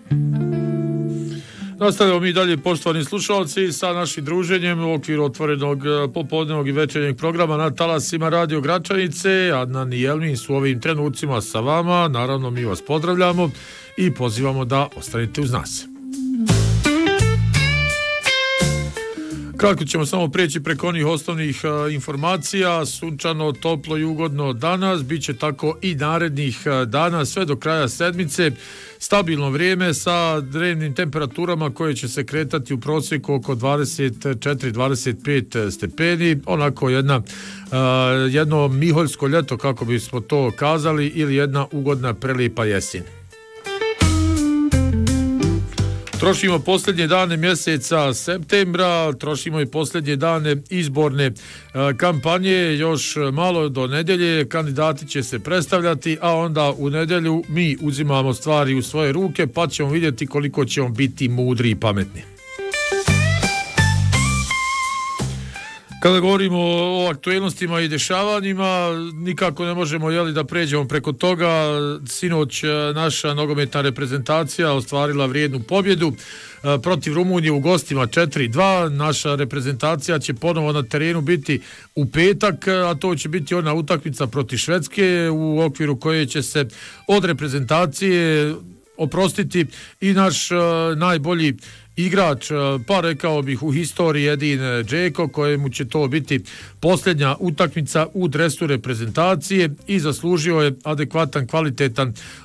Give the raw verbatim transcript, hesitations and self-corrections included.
Nastavljamo mi dalje, poštovani slušalci, sa našim druženjem u okviru otvorenog popodnevnog i večernjeg programa na talasima Radio Gračanice. Adnan i Jelmin su ovim trenucima sa vama. Naravno, mi vas pozdravljamo i pozivamo da ostanete uz nas. Kratko ćemo samo preći preko onih osnovnih uh, informacija. Sunčano, toplo i ugodno danas, bit će tako i narednih uh, dana sve do kraja sedmice. Stabilno vrijeme sa dnevnim temperaturama koje će se kretati u prosjeku oko dvadeset četiri do dvadeset pet stepeni. Onako jedna, uh, jedno miholjsko ljeto, kako bismo to kazali, ili jedna ugodna prelijepa jesen. Trošimo posljednje dane mjeseca septembra, trošimo i posljednje dane izborne kampanje, još malo do nedjelje, kandidati će se predstavljati, a onda u nedjelju mi uzimamo stvari u svoje ruke, pa ćemo vidjeti koliko ćemo biti mudri i pametni. Kada govorimo o aktuelnostima i dešavanjima, nikako ne možemo jeli, da pređemo preko toga. Sinoć naša nogometna reprezentacija ostvarila vrijednu pobjedu protiv Rumunije u gostima četiri dva. Naša reprezentacija će ponovo na terenu biti u petak, a to će biti ona utakmica protiv Švedske u okviru koje će se od reprezentacije oprostiti i naš uh, najbolji igrač, pa rekao bih u historiji Edin Džeko, kojemu će to biti posljednja utakmica u dresu reprezentacije i zaslužio je adekvatan, kvalitetan